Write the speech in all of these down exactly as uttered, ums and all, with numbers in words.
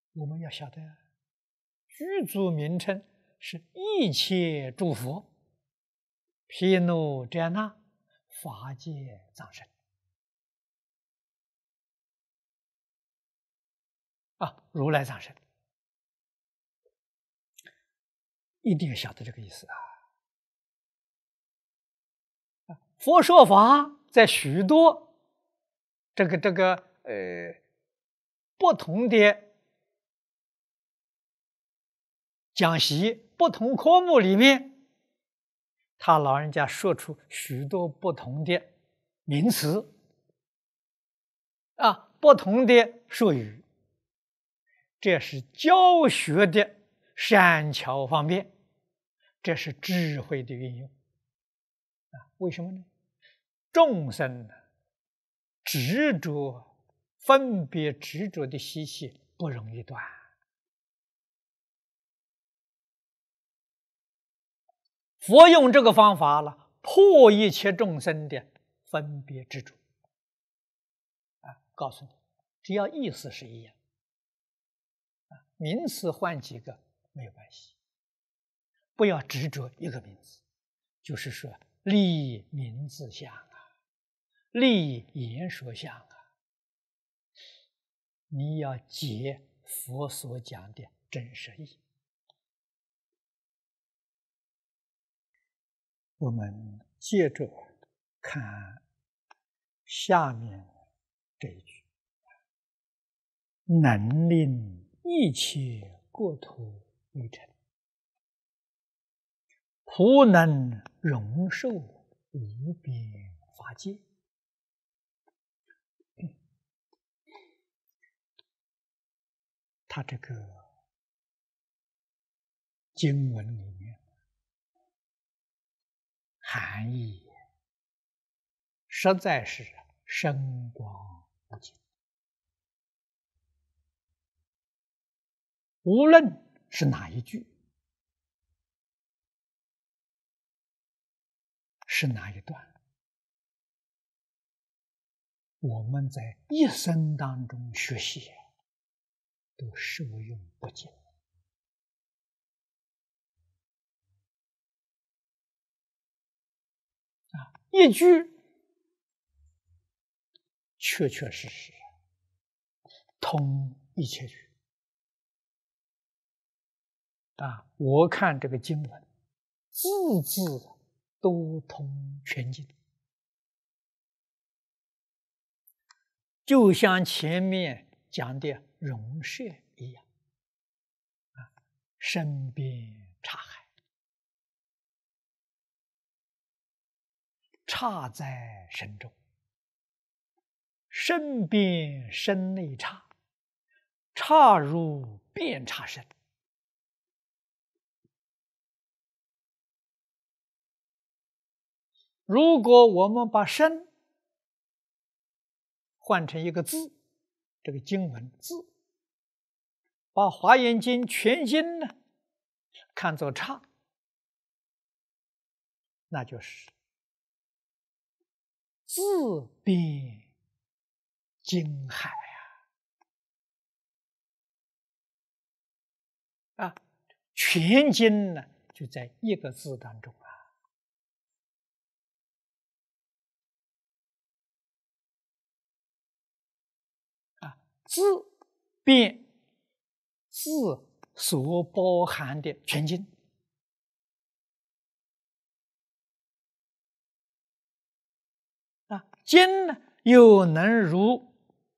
我们要晓得，具足名称是一切诸佛，毗卢遮那、法界藏身啊，如来藏身，一定要晓得这个意思啊！佛说法在许多这个这个呃不同的讲习、不同科目里面，他老人家说出许多不同的名词啊，不同的术语，这是教学的善巧方便，这是智慧的运用啊！为什么呢？众生执着、分别执着的习气不容易断，佛用这个方法了，破一切众生的分别执着啊！告诉你，只要意思是一样啊，名词换几个没有关系，不要执着一个名字，就是说立名字相啊，立言说相啊，你要解佛所讲的真实义。我们接着看下面这一句：能令一切国土为城，普能容受无边法界。他这个经文里面含义实在是深广无尽，无论是哪一句，是哪一段，我们在一生当中学习都受用不尽啊！一句确确实实通一切句啊！我看这个经文，字字都通全经，就像前面讲的容摄一样啊，身边察海，察在身中，身边身内察，察入遍察身。如果我们把身换成一个字，这个经文字，把《华严经》全经呢看作察，那就是自遍经海啊！啊，全经呢就在一个字当中啊！啊，自遍字所包含的全经啊，经呢又能如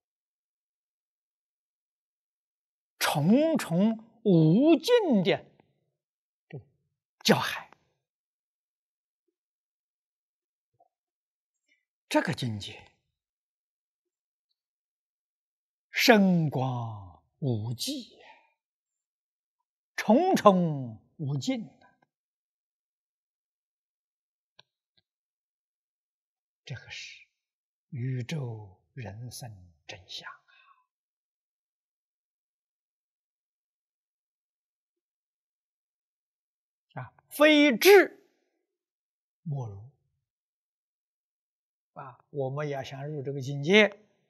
重重无尽的这个教海，这个境界深广无际，重重无尽，这个是宇宙人生真相啊！非智莫如啊！我们要想入这个境界，